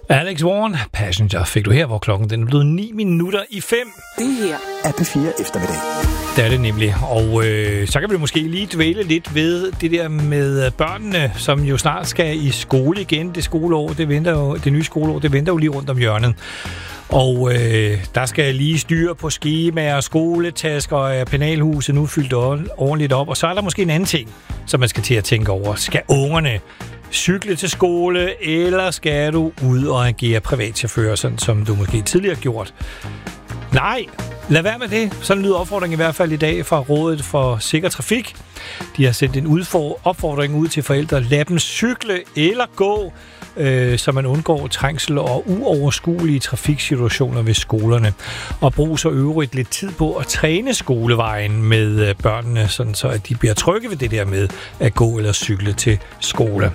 Alex Warren, Passenger, fik du her, hvor klokken den er blevet 5:09. Det her er P4 Eftermiddag. Det er det nemlig, og så kan vi måske lige dvæle lidt ved det der med børnene, som jo snart skal i skole igen. Det nye skoleår, det venter jo lige rundt om hjørnet. Og der skal lige styre på skemaer, skoletasker og penalhuset nu fyldt ordentligt op. Og så er der måske en anden ting, som man skal til at tænke over. Skal ungerne cykle til skole, eller skal du ud og agere privatchauffør, sådan som du måske tidligere har gjort? Nej, lad være med det. Sådan lyder opfordringen i hvert fald i dag fra Rådet for Sikker Trafik. De har sendt en opfordring ud til forældre. Lad dem cykle eller gå, så man undgår trængsel og uoverskuelige trafiksituationer ved skolerne. Og brug så øvrigt lidt tid på at træne skolevejen med børnene, sådan så at de bliver trygge ved det der med at gå eller cykle til skole.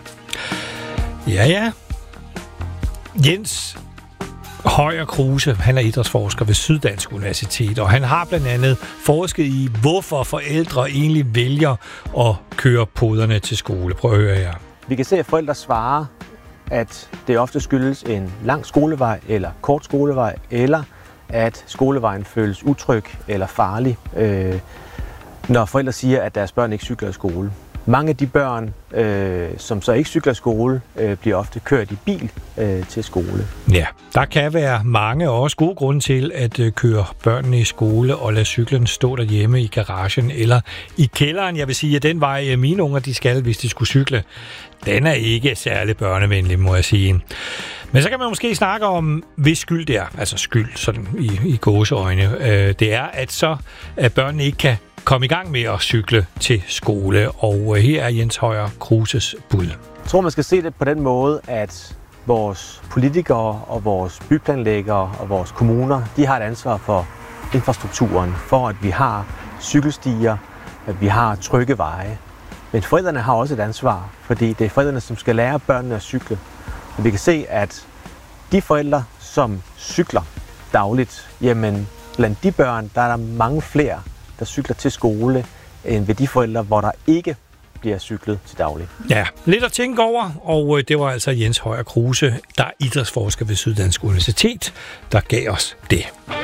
Ja. Jens Højer Kruse, han er idrætsforsker ved Syddansk Universitet, og han har blandt andet forsket i, hvorfor forældre egentlig vælger at køre poderne til skole. Prøv at høre her. Vi kan se, at forældre svarer, at det ofte skyldes en lang skolevej eller kort skolevej, eller at skolevejen føles utryg eller farlig, når forældre siger, at deres børn ikke cykler i skole. Mange af de børn, som så ikke cykler i skole, bliver ofte kørt i bil til skole. Ja, der kan være mange og også gode grunde til at køre børnene i skole og lade cyklen stå derhjemme i garagen eller i kælderen. Jeg vil sige, at den vej mine unger de skal, hvis de skulle cykle, den er ikke særlig børnevenlig, må jeg sige. Men så kan man måske snakke om, hvis skyld det er, altså skyld sådan i gåseøjne, det er, at børnene ikke kan komme i gang med at cykle til skole. Og her er Jens Højer Kruses bud. Jeg tror, man skal se det på den måde, at vores politikere og vores byplanlæggere og vores kommuner, de har et ansvar for infrastrukturen, for at vi har cykelstier, at vi har trygge veje. Men forældrene har også et ansvar, fordi det er forældrene, som skal lære børnene at cykle. Og vi kan se, at de forældre, som cykler dagligt, jamen blandt de børn, der er der mange flere, der cykler til skole, end ved de forældre, hvor der ikke bliver cyklet til daglig. Ja, lidt at tænke over, og det var altså Jens Højer Kruse, der er idrætsforsker ved Syddansk Universitet, der gav os det.